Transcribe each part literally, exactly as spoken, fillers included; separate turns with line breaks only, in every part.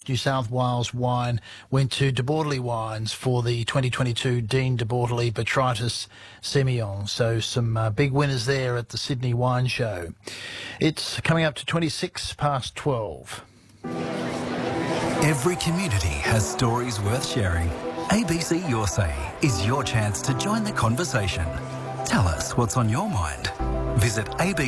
Best New South Wales wine went to De Bortoli Wines for the twenty twenty-two Dean De Bortoli Botrytis Semillon. So some uh, big winners there at the Sydney Wine Show. It's coming up to twenty-six past twelve.
Every community has stories worth sharing. A B C Your Say is your chance to join the conversation. Tell us what's on your mind. Visit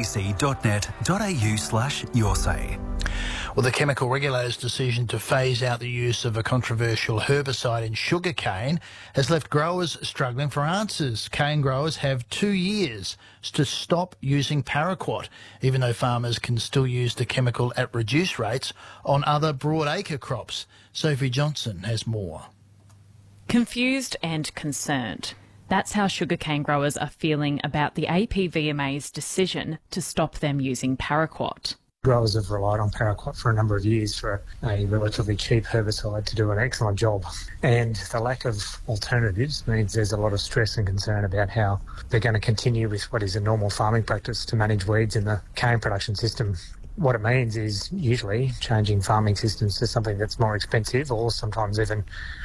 abc.net.au slash your say.
Well, the chemical regulator's decision to phase out the use of a controversial herbicide in sugarcane has left growers struggling for answers. Cane growers have two years to stop using paraquat, even though farmers can still use the chemical at reduced rates on other broadacre crops. Sophie Johnson has more.
Confused and concerned. That's how sugarcane growers are feeling about the A P V M A's decision to stop them using paraquat.
Growers have relied on paraquat for a number of years for a relatively cheap herbicide to do an excellent job. And the lack of alternatives means there's a lot of stress and concern about how they're going to continue with what is a normal farming practice to manage weeds in the cane production system. What it means is usually changing farming systems to something that's more expensive or sometimes even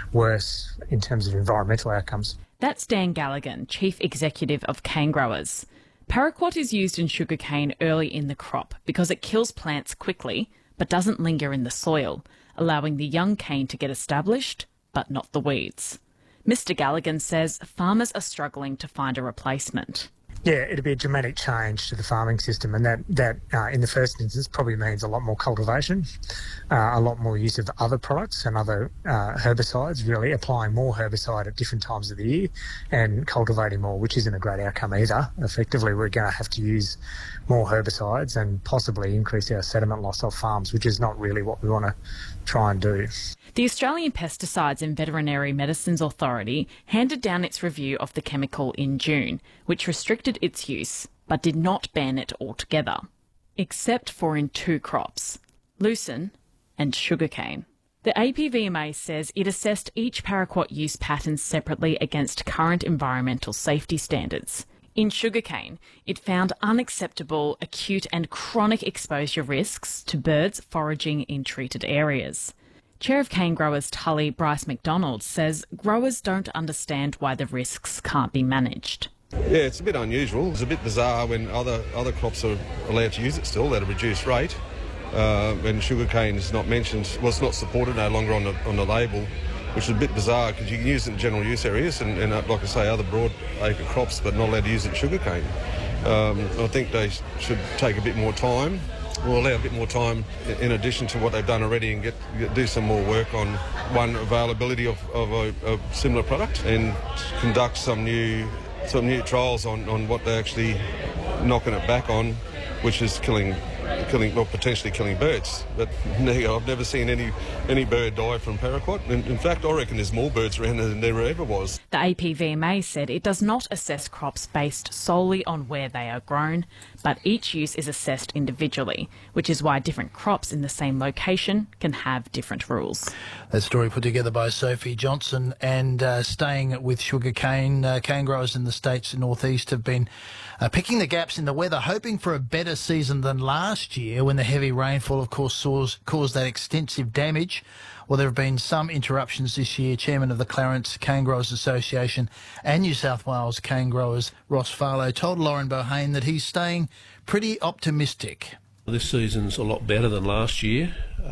worse in terms of environmental outcomes.
That's Dan Galligan, Chief Executive of Cane Growers. Paraquat is used in sugarcane early in the crop because it kills plants quickly but doesn't linger in the soil, allowing the young cane to get established but not the weeds. Mister Galligan says farmers are struggling to find a replacement.
Yeah, it'd be a dramatic change to the farming system, and that, that uh, in the first instance, probably means a lot more cultivation, uh, a lot more use of other products and other uh, herbicides, really applying more herbicide at different times of the year and cultivating more, which isn't a great outcome either. Effectively, we're going to have to use more herbicides and possibly increase our sediment loss off farms, which is not really what we want to try and do.
The Australian Pesticides and Veterinary Medicines Authority handed down its review of the chemical in June, which restricted its use but did not ban it altogether, except for in two crops, lucerne and sugarcane. The A P V M A says it assessed each paraquat use pattern separately against current environmental safety standards. In sugarcane, it found unacceptable acute and chronic exposure risks to birds foraging in treated areas. Chair of Cane Growers Tully, Bryce McDonald, says growers don't understand why the risks can't be managed.
Yeah, it's a bit unusual. It's a bit bizarre when other other crops are allowed to use it still at a reduced rate. Uh, when sugarcane is not mentioned, well, it's not supported no longer on the on the label, which is a bit bizarre because you can use it in general use areas and, and uh, like I say, other broad acre crops, but not allowed to use it in sugarcane. Um, I think they should take a bit more time, or allow a bit more time in addition to what they've done already, and get, get do some more work on, one, availability of, of a, a similar product, and conduct some new some new trials on, on what they're actually knocking it back on, which is killing killing, well, potentially killing birds. But no, I've never seen any any bird die from paraquat. In, in fact, I reckon there's more birds around than there ever was.
The A P V M A said it does not assess crops based solely on where they are grown, but each use is assessed individually, which is why different crops in the same location can have different rules.
That story put together by Sophie Johnson. And uh, staying with sugarcane, uh, cane growers in the states northeast have been uh, picking the gaps in the weather, hoping for a better season than last year when the heavy rainfall, of course, caused, caused that extensive damage. Well, there have been some interruptions this year. Chairman of the Clarence Cane Growers Association and New South Wales Cane Growers, Ross Farlow, told Lauren Bohane that he's staying pretty optimistic.
This season's a lot better than last year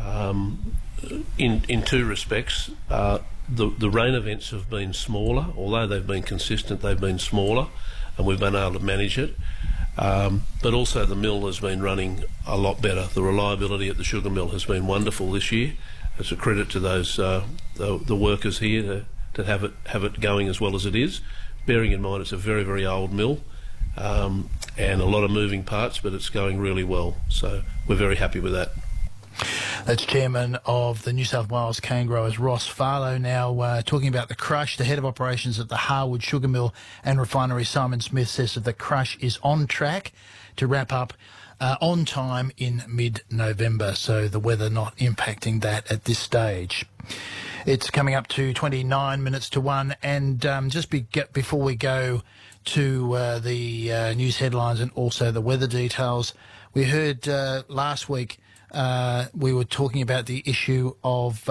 um, in in two respects. Uh, the, the rain events have been smaller, although they've been consistent, they've been smaller, and we've been able to manage it. Um, but also the mill has been running a lot better. The reliability at the sugar mill has been wonderful this year. It's a credit to those uh, the, the workers here to, to have it have it going as well as it is. Bearing in mind it's a very very old mill um, and a lot of moving parts, but it's going really well. So we're very happy with that.
That's Chairman of the New South Wales Cane Growers, Ross Farlow, now uh, talking about the crush. The Head of Operations at the Harwood Sugar Mill and Refinery, Simon Smith, says that the crush is on track to wrap up uh, on time in mid-November, so the weather not impacting that at this stage. It's coming up to twenty-nine minutes to one, and um, just be, get, before we go to uh, the uh, news headlines and also the weather details, we heard uh, last week uh, we were talking about the issue of